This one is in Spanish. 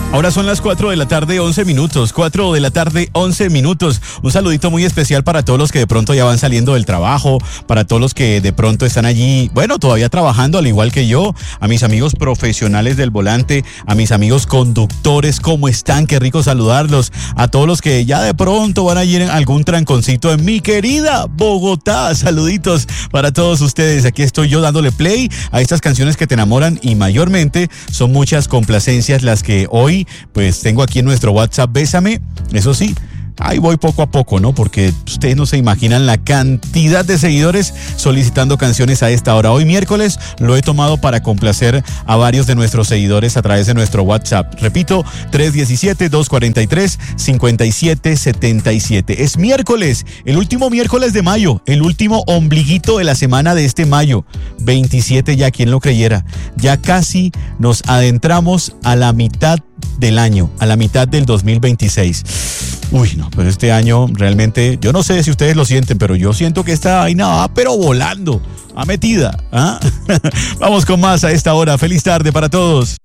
Ahora son las 4 de la tarde, 11 minutos. 4 de la tarde, 11 minutos. Un saludito muy especial para todos los que de pronto ya van saliendo del trabajo, para todos los que de pronto están allí, bueno, todavía trabajando al igual que yo, a mis amigos profesionales del volante, a mis amigos conductores, ¿cómo están? Qué rico saludarlos. A todos los que ya de pronto van a ir en algún tranconcito en mi querida Bogotá. Saluditos para todos ustedes. Aquí estoy yo dándole play a estas canciones que te enamoran y mayormente son muchas complacencias las que hoy pues tengo aquí en nuestro WhatsApp Bésame. Eso sí, ahí voy poco a poco, ¿no? Porque ustedes no se imaginan la cantidad de seguidores solicitando canciones a esta hora. Hoy miércoles lo he tomado para complacer a varios de nuestros seguidores a través de nuestro WhatsApp. Repito, 317-243-5777. Es miércoles, el último miércoles de mayo, el último ombliguito de la semana de este mayo. 27 ya, quien lo creyera. Ya casi nos adentramos a la mitad del año, a la mitad del 2026. Uy, no, pero este año realmente, yo no sé si ustedes lo sienten, pero yo siento que esta vaina va pero volando, a metida. ¿Ah? Vamos con más a esta hora. Feliz tarde para todos.